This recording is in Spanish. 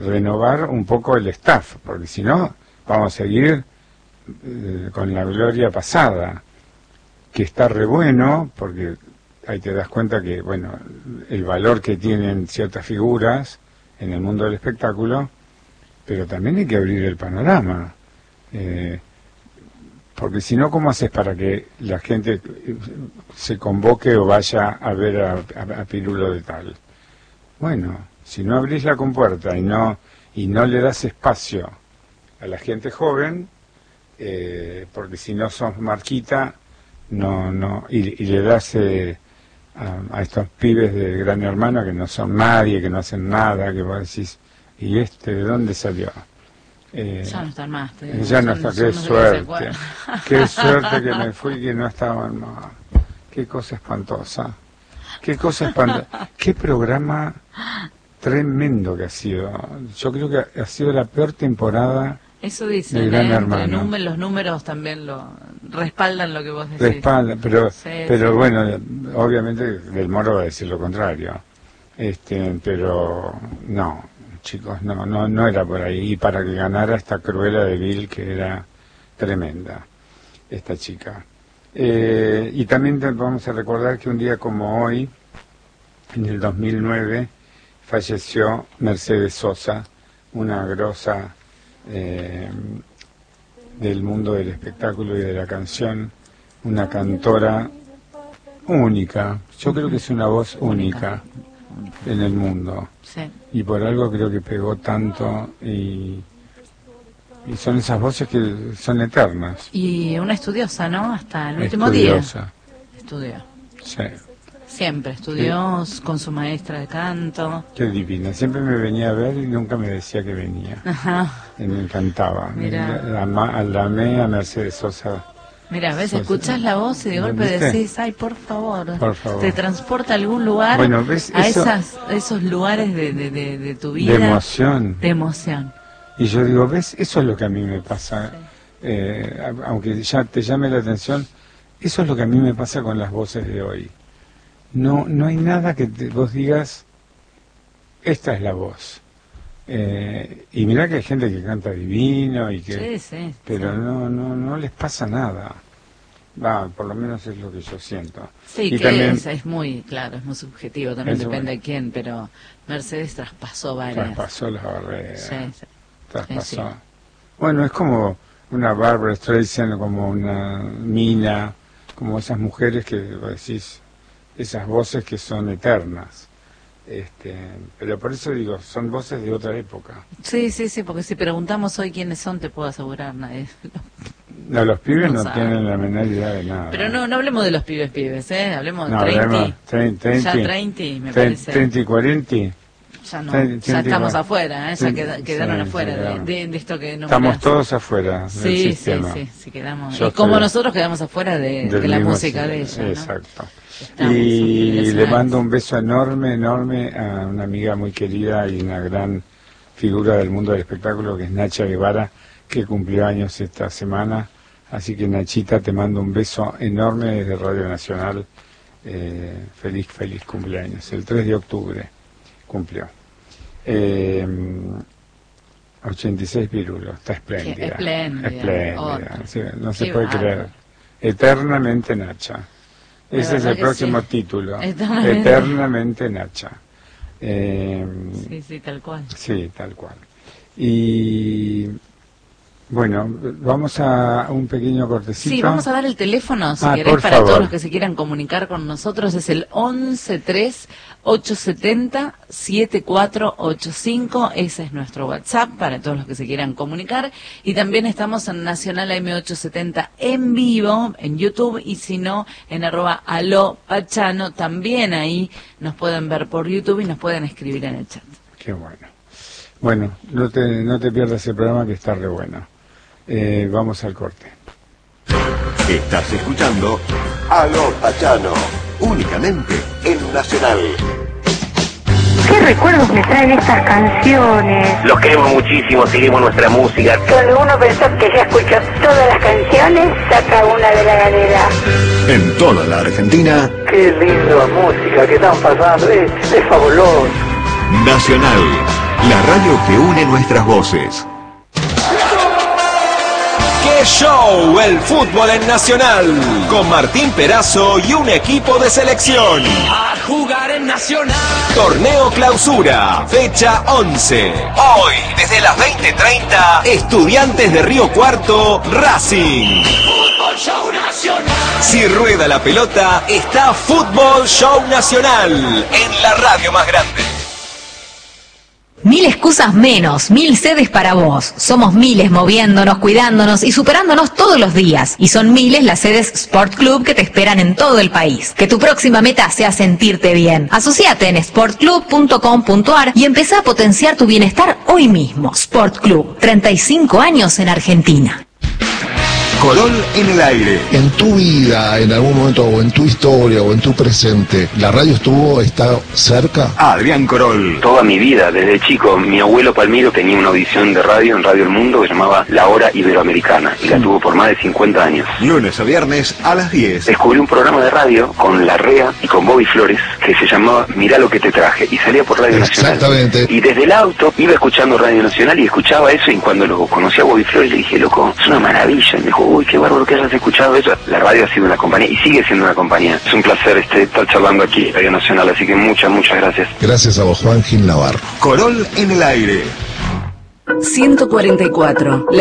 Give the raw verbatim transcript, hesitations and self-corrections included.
renovar un poco el staff, porque si no, vamos a seguir eh, con la gloria pasada, que está re bueno, porque ahí te das cuenta que, bueno, el valor que tienen ciertas figuras en el mundo del espectáculo, pero también hay que abrir el panorama. Eh, porque si no, ¿cómo haces para que la gente se convoque o vaya a ver a, a, a Pirulo de tal? Bueno, si no abrís la compuerta y no y no le das espacio a la gente joven, eh, porque si no sos marquita, no no y, y le das eh, a, a estos pibes de Gran Hermano que no son nadie, que no hacen nada, que vos decís, ¿y este de dónde salió? Eh, ya no están más. Te digo, ya son, no está, qué suerte. Qué suerte que me fui, que no estaban más. Qué cosa espantosa. Qué cosa espantosa. Qué programa tremendo que ha sido. Yo creo que ha sido la peor temporada. Eso dicen, de Gran ¿eh? Hermano. Número, los números también lo respaldan lo que vos decís. Respaldan, pero, sí, pero sí. bueno, obviamente Del Moro va a decir lo contrario. Este, pero no. Chicos, no, no, no era por ahí. Y para que ganara esta Cruella de Vil, que era tremenda, esta chica. Eh, y también te vamos a recordar que un día como hoy, en el dos mil nueve, falleció Mercedes Sosa, una grosa eh, del mundo del espectáculo y de la canción, una cantora única. Yo creo que es una voz única en el mundo, sí. Y por algo creo que pegó tanto y, y son esas voces que son eternas. Y una estudiosa, ¿no? Hasta el último Estudiosa. día. Estudió. Sí. Siempre estudió sí. Con su maestra de canto. Qué divina. Siempre me venía a ver y nunca me decía que venía. Ajá. Y me encantaba. Mira. La, la, la amé a Mercedes Sosa. Mira, a veces escuchás la voz y de golpe ¿viste? Decís, ay, por favor, por favor, te transporta a algún lugar, bueno, ¿ves? a Eso, esas, esos lugares de, de, de, de tu vida. De emoción. De emoción. Y yo digo, ¿ves? Eso es lo que a mí me pasa, sí. eh, aunque ya te llame la atención, eso es lo que a mí me pasa con las voces de hoy. No, no hay nada que te, vos digas, esta es la voz. Eh, y mirá que hay gente que canta divino y que sí, sí, pero sí. no no no les pasa nada. Va, por lo menos es lo que yo siento. Sí, y que también, es, es muy claro, es muy subjetivo, también depende bueno. de quién, pero Mercedes traspasó varias. Traspasó las barreras. Sí, sí. Traspasó. Sí, sí. Bueno, es como una Barbra Streisand, como una Mina, como esas mujeres que decís, esas voces que son eternas. Este, pero por eso digo, son voces de otra época. Sí, sí, sí, porque si preguntamos hoy quiénes son, te puedo asegurar, nadie. No, los pibes no, no tienen la menor idea de nada. Pero no, no hablemos de los pibes pibes, ¿eh? Hablemos de no, treinta. treinta, Ya treinta, me treinta, parece. treinta y cuarenta. Ya no, treinta, ya estamos treinta, afuera, ¿eh? Ya queda, quedaron sí, afuera sí, de, de, de esto que no. Estamos todos afuera sí, del sí, sistema. Sí, sí, quedamos. Yo y como estoy, nosotros quedamos afuera de, de la música de ella, ¿no? Exacto. Estamos y le mando un beso enorme, enorme a una amiga muy querida y una gran figura del mundo del espectáculo que es Nacha Guevara, que cumplió años esta semana. Así que Nachita, te mando un beso enorme desde Radio Nacional. Eh, feliz, feliz cumpleaños. El tres de octubre cumplió. Eh, ochenta y seis pirulos, está espléndida. Espléndida. Espléndida. Sí, no se Qué puede bárbaro. creer. Eternamente Nacha. Ese es el próximo sí. título. Eternamente, Eternamente Nacha. Eh, sí, sí, tal cual. Sí, tal cual. Y bueno, vamos a un pequeño cortecito. Sí, vamos a dar el teléfono, si ah, querés, para favor. todos los que se quieran comunicar con nosotros. Es el once tres ocho siete cero siete cuatro ocho cinco. Ese es nuestro WhatsApp para todos los que se quieran comunicar. Y también estamos en Nacional A M ochocientos setenta en vivo, en YouTube, y si no, en arroba aló pachano. También ahí nos pueden ver por YouTube y nos pueden escribir en el chat. Qué bueno. Bueno, no te, no te pierdas el programa que está re bueno. Eh, vamos al corte. Estás escuchando Aló Pachano, únicamente en Nacional. ¿Qué recuerdos me traen estas canciones? Los queremos muchísimo, seguimos nuestra música. Cuando uno pensó que ya escuchó todas las canciones, saca una de la galera. En toda la Argentina. Qué linda música que están pasando, es, es fabuloso. Nacional, La radio que une nuestras voces. ¡Qué show! El fútbol en Nacional. Con Martín Perazo y un equipo de selección. A jugar en Nacional. Torneo Clausura, fecha once. Hoy, desde las veinte treinta, Estudiantes de Río Cuarto, Racing. Fútbol Show Nacional. Si rueda la pelota, está Fútbol Show Nacional. En la radio más grande. Mil excusas menos, mil sedes para vos. Somos miles moviéndonos, cuidándonos y superándonos todos los días. Y son miles las sedes Sport Club que te esperan en todo el país. Que tu próxima meta sea sentirte bien. Asociate en sport club punto com punto a r y empezá a potenciar tu bienestar hoy mismo. Sport Club, treinta y cinco años en Argentina. Corol en el aire. En tu vida, en algún momento, o en tu historia, o en tu presente, ¿la radio estuvo, está cerca? Adrián Corol. Toda mi vida, desde chico, mi abuelo Palmiro tenía una audición de radio en Radio El Mundo que se llamaba La Hora Iberoamericana y la tuvo por más de cincuenta años. Lunes a viernes a las diez. Descubrí un programa de radio con Larrea y con Bobby Flores que se llamaba Mirá lo que te traje y salía por Radio Nacional. Exactamente. Y desde el auto iba escuchando Radio Nacional y escuchaba eso, y cuando lo conocí a Bobby Flores le dije, loco, es una maravilla. Y me dijo, uy, qué bárbaro que hayas escuchado eso. La radio ha sido una compañía y sigue siendo una compañía. Es un placer este, estar charlando aquí en Radio Nacional, así que muchas, muchas gracias. Gracias a vos, Juan Gil Navarro. Corol en el aire. ciento cuarenta y cuatro. La